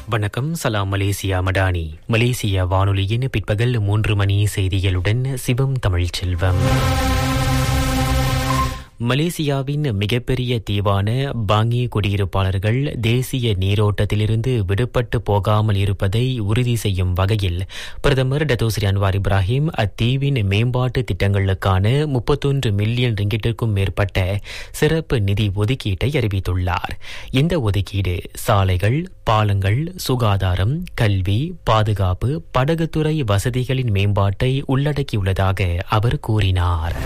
வணக்கம். சலாம் Malaysia Madani. Malaysia வானொலியின் பிற்பகல் 3 மணி செய்திகளுடன் சிவம் தமிழ்ச்செல்வம். மலேசியாவின் மிகப்பெரிய தீவான பாங்கி குடியிருப்பாளர்கள் தேசிய நீரோட்டத்திலிருந்து விடுபட்டு போகாமல் இருப்பதை உறுதி செய்யும் வகையில் பிரதமர் டத்தோ ஸ்ரீ அன்வார் இப்ராஹிம் அத்தீவின் மேம்பாட்டு திட்டங்களுக்கான 31 மில்லியன் ரிங்கிட்டிற்கும் மேற்பட்ட சிறப்பு நிதி ஒதுக்கீட்டை அறிவித்துள்ளார். இந்த ஒதுக்கீடு சாலைகள், பாலங்கள், சுகாதாரம், கல்வி, பாதுகாப்பு, படகுத்துறை வசதிகளின் மேம்பாட்டை உள்ளடக்கியுள்ளதாக அவர் கூறினார்.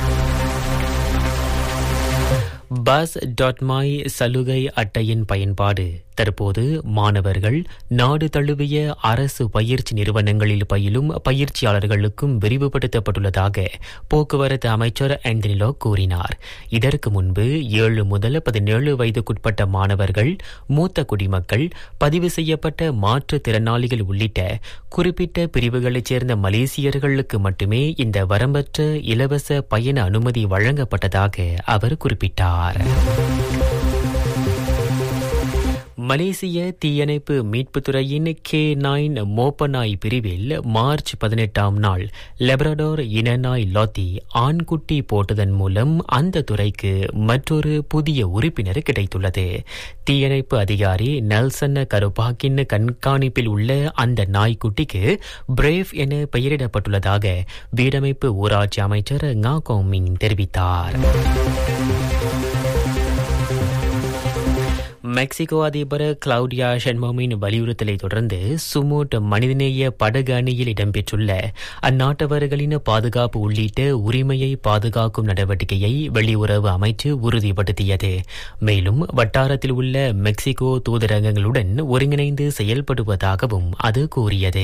bus.my சலுகை அட்டையின் பயன்பாடு தற்போது மாணவர்கள், நாடு தழுவிய அரசு பயிற்சி நிறுவனங்களில் பயிலும் பயிற்சியாளர்களுக்கும் விரிவுபடுத்தப்பட்டுள்ளதாக போக்குவரத்து அமைச்சர் ஆண்டனிலோ கூறினார். இதற்கு முன்பு 7 முதல் 17 வயதுக்குட்பட்ட மாணவர்கள், மூத்த குடிமக்கள், பதிவு செய்யப்பட்ட மாற்றுத்திறனாளிகள் உள்ளிட்ட குறிப்பிட்ட பிரிவுகளைச் சேர்ந்த மலேசியர்களுக்கு மட்டுமே இந்த வரம்பற்ற இலவச பயண அனுமதி வழங்கப்பட்டதாக அவர் குறிப்பிட்டார். மலேசிய தீயணைப்பு மீட்புத்துறையின் K9 மோப்பநாய் பிரிவில் மார்ச் 18ஆம் நாள் லெப்ரடோர் இனநாய் லாத்தி ஆண்குட்டி போட்டதன் மூலம் அந்த துறைக்கு மற்றொரு புதிய உறுப்பினர் கிடைத்துள்ளது. தீயணைப்பு அதிகாரி நெல்சன் கருபாக்கின் கண்காணிப்பில் உள்ள அந்த நாய்க்குட்டிக்கு பிரேவ் என பெயரிடப்பட்டுள்ளதாக வீடமைப்பு ஊராட்சி அமைச்சர் ngா கோமிங் தெரிவித்தார். மெக்சிகோ அதிபர் கிளவுடியா ஷென்பாமின் வலியுறுத்தலை தொடர்ந்து சுமூட் மனிதநேய படகு அணியில் இடம்பெற்றுள்ள அந்நாட்டவர்களின் பாதுகாப்பு உள்ளிட்ட உரிமையை பாதுகாக்கும் நடவடிக்கையை வெளியுறவு அமைச்சு உறுதிப்படுத்தியது. மேலும் வட்டாரத்தில் உள்ள மெக்சிகோ தூதரகங்களுடன் ஒருங்கிணைந்து செயல்படுவதாகவும் அது கூறியது.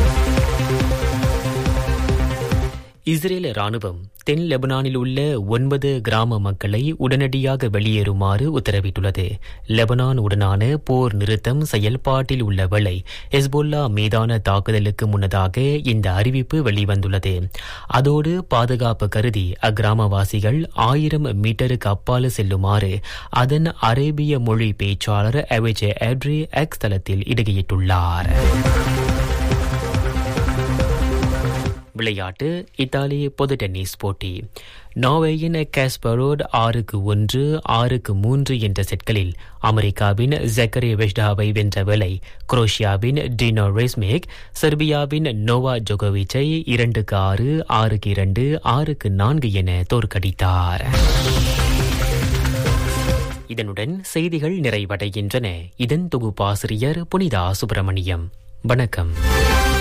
இஸ்ரேல் ராணுவம் தென் லெபனானில் உள்ள 9 கிராம மக்களை உடனடியாக வெளியேறுமாறு உத்தரவிட்டுள்ளது. லெபனான் உடனான போர் நிறுத்தம் செயல்பாட்டில் உள்ள வேளை ஹெஸ்போல்லா மீதான தாக்குதலுக்கு முன்னதாக இந்த அறிவிப்பு வெளிவந்துள்ளது. அதோடு பாதுகாப்பு கருதி அக்கிராமவாசிகள் 1000 மீட்டருக்கு அப்பால் செல்லுமாறு அதன் அரேபிய மொழி பேச்சாளர் அவேஜே ஆட்ரி எக்ஸ் தளத்தில் இடுகையிட்டுள்ளார். விளையாட்டு. இத்தாலி பொது டென்னிஸ் போட்டி. நார்வேயின் காஸ்பரோட் 6-1, 6-3 என்ற செட்களில் அமெரிக்காவின் ஜக்கரி வெஸ்டாவை வென்ற வேளை குரோஷியாவின் டினோ ரெஸ்மேக் செர்பியாவின் நோவா ஜோகோவிச்சை 2-6, 6-2, 6-4 என தோற்கடித்தார். இதனுடன் செய்திகள் நிறைவடைகின்றன. இதன் தொகுப்பாசிரியர் புனிதா சுப்பிரமணியம். வணக்கம்.